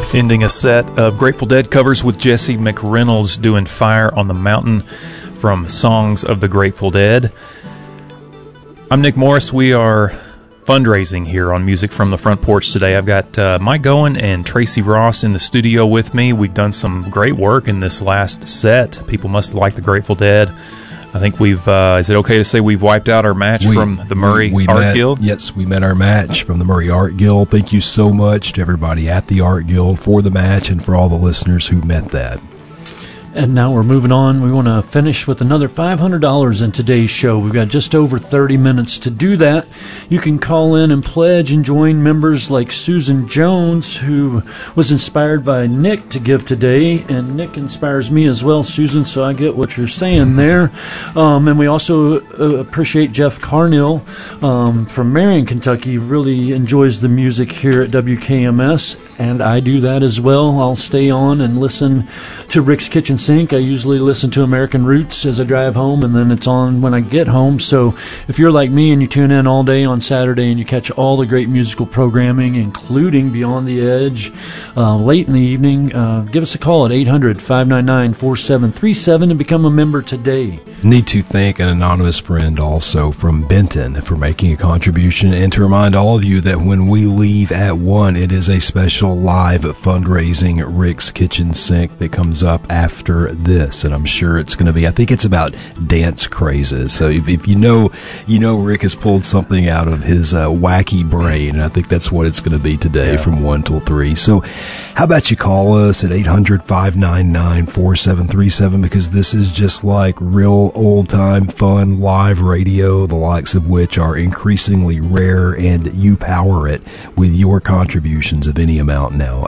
Ending a set of Grateful Dead covers with Jesse McReynolds doing Fire on the Mountain from Songs of the Grateful Dead. I'm Nick Morris. We are fundraising here on Music from the Front Porch today. I've got Mike Goen and Tracy Ross in the studio with me. We've done some great work in this last set. People must like the Grateful Dead. I think we've, is it okay to say we've wiped out our match from the Murray Art Guild? Yes, we met our match from the Murray Art Guild. Thank you so much to everybody at the Art Guild for the match and for all the listeners who met that. And now we're moving on. We want to finish with another $500 in today's show. We've got just over 30 minutes to do that. You can call in and pledge and join members like Susan Jones, who was inspired by Nick to give today. And Nick inspires me as well, Susan, so I get what you're saying there. And we also appreciate Jeff Carnill from Marion, Kentucky. Really enjoys the music here at WKMS. And I do that as well. I'll stay on and listen to Rick's Kitchen Sink. I usually listen to American Roots as I drive home, and then it's on when I get home. So if you're like me and you tune in all day on Saturday and you catch all the great musical programming, including Beyond the Edge, late in the evening, give us a call at 800-599-4737 and become a member today. Need to thank an anonymous friend also from Benton for making a contribution, and to remind all of you that when we leave at 1, it is a special live fundraising at Rick's Kitchen Sink that comes up after this, and I'm sure it's going to be, I think it's about dance crazes. So if you know Rick has pulled something out of his wacky brain, and I think that's what it's going to be today from 1 till 3. So how about you call us at 800-599-4737, because this is just like real old-time fun live radio, the likes of which are increasingly rare, and you power it with your contributions of any amount now.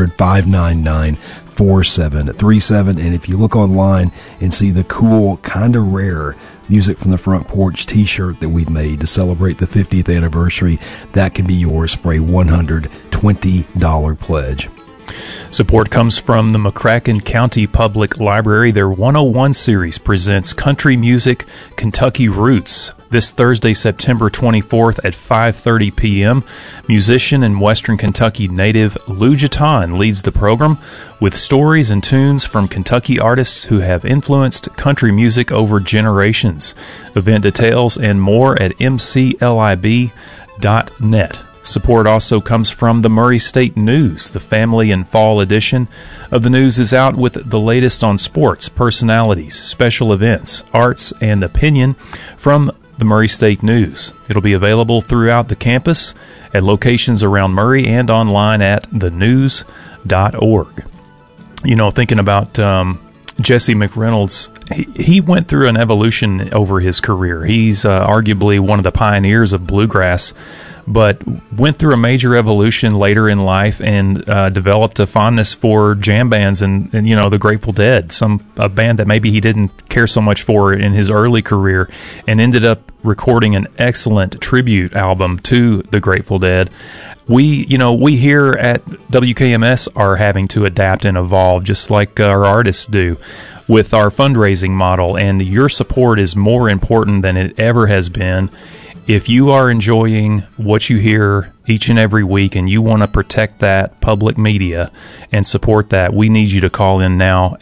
800-599-4737. And if you look online and see the cool, kind of rare Music from the Front Porch t-shirt that we've made to celebrate the 50th anniversary, that can be yours for a $120 pledge. Support comes from the McCracken County Public Library. Their 101 series presents Country Music, Kentucky Roots. This Thursday, September 24th at 5:30 p.m., musician and Western Kentucky native Lou Jaton leads the program with stories and tunes from Kentucky artists who have influenced country music over generations. Event details and more at mclib.net. Support also comes from the Murray State News. The family and fall edition of the news is out with the latest on sports, personalities, special events, arts, and opinion from the Murray State News. It'll be available throughout the campus at locations around Murray and online at thenews.org. You know, thinking about Jesse McReynolds, he went through an evolution over his career. He's arguably one of the pioneers of bluegrass, but went through a major evolution later in life and developed a fondness for jam bands and you know, the Grateful Dead, a band that maybe he didn't care so much for in his early career, and ended up recording an excellent tribute album to the Grateful Dead. We here at WKMS are having to adapt and evolve just like our artists do with our fundraising model, and your support is more important than it ever has been. If you are enjoying what you hear each and every week and you want to protect that public media and support that, we need you to call in now,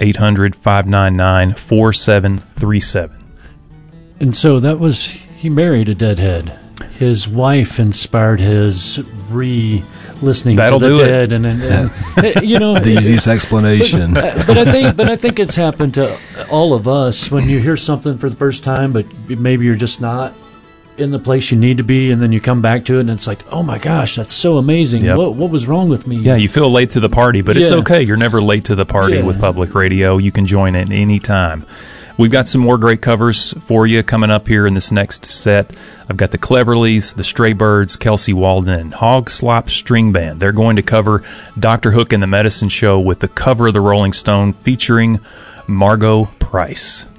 800-599-4737. And so he married a Deadhead. His wife inspired his re-listening to the Dead, and you know, the easiest explanation. But I think it's happened to all of us when you hear something for the first time, but maybe you're just not in the place you need to be, and then you come back to it and it's like, oh my gosh, that's so amazing. Yep. What was wrong with me? Yeah, you feel late to the party, but it's okay. You're never late to the party with public radio. You can join at any time. We've got some more great covers for you coming up here in this next set. I've got the Cleverleys, the Stray Birds, Kelsey Walden, and Hog Slop String Band. They're going to cover Dr. Hook and the Medicine Show with the cover of the Rolling Stone featuring Margot Price.